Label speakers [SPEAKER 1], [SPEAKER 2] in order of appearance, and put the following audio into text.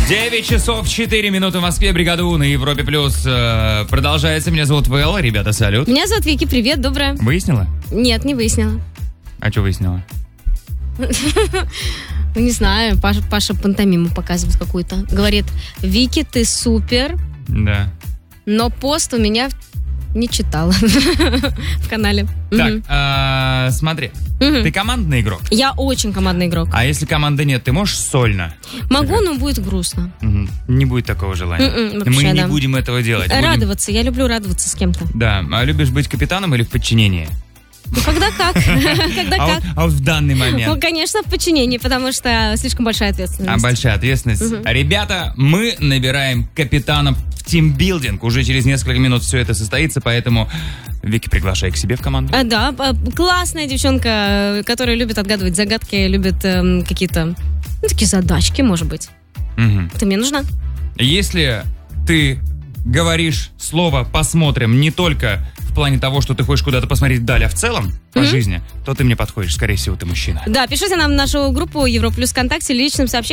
[SPEAKER 1] 9 часов 4 минуты в Москве. Бригада У на Европе Плюс продолжается. Меня зовут Вэл. Ребята, салют.
[SPEAKER 2] Меня зовут Вики. Привет, доброе.
[SPEAKER 1] Выяснила?
[SPEAKER 2] Нет, не выяснила.
[SPEAKER 1] А что выяснила?
[SPEAKER 2] Ну, не знаю, Паша пантомиму показывает какую-то. Говорит: Вики, ты супер.
[SPEAKER 1] Да.
[SPEAKER 2] Но пост у меня не читала в канале.
[SPEAKER 1] Так, смотри. Ты командный игрок?
[SPEAKER 2] Я очень командный игрок.
[SPEAKER 1] А если команды нет, ты можешь сольно?
[SPEAKER 2] Могу, но будет грустно.
[SPEAKER 1] Не будет такого желания.
[SPEAKER 2] Вообще,
[SPEAKER 1] Мы не
[SPEAKER 2] да.
[SPEAKER 1] будем этого делать.
[SPEAKER 2] Радоваться. Я люблю радоваться с кем-то.
[SPEAKER 1] Да. А любишь быть капитаном или в подчинении?
[SPEAKER 2] Ну, когда как. Когда как.
[SPEAKER 1] А вот в данный момент?
[SPEAKER 2] Ну, конечно, в подчинении, потому что слишком большая ответственность.
[SPEAKER 1] Большая ответственность. Ребята, мы набираем капитанов в тимбилдинг. Уже через несколько минут все это состоится, поэтому, Вики, приглашай к себе в команду.
[SPEAKER 2] Да, классная девчонка, которая любит отгадывать загадки, любит какие-то такие задачки, может быть. Ты мне нужна?
[SPEAKER 1] Если ты говоришь слово «посмотрим» не только в плане того, что ты хочешь куда-то посмотреть вдаль, а в целом по жизни, то ты мне подходишь. Скорее всего, ты мужчина.
[SPEAKER 2] Да, пишите нам в нашу группу Европлюс ВКонтакте личным сообщением.